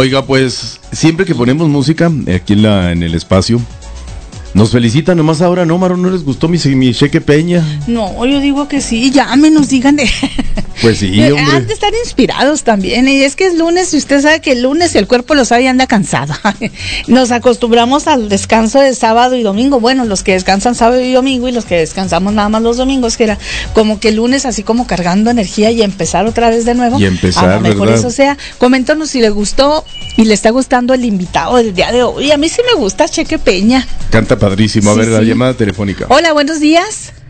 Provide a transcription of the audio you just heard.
Oiga, pues, siempre que ponemos música aquí en el espacio, nos felicitan, nomás ahora no, Maro, ¿no les gustó mi Cheque Peña? No, yo digo que sí, llámenos, digan de... Pues sí, hombre. Han de estar inspirados también, y es que es lunes, y usted sabe que el lunes el cuerpo lo sabe y anda cansado. Nos acostumbramos al descanso de sábado y domingo, bueno, los que descansan sábado y domingo y los que descansamos nada más los domingos, que era como que el lunes así como cargando energía y empezar otra vez de nuevo. Y empezar, a lo mejor ¿verdad? eso sea. Coméntanos si le gustó y le está gustando el invitado del día de hoy. A mí sí me gusta Cheque Peña. Canta padrísimo. A Sí, ver, la sí. llamada telefónica. Hola, buenos días.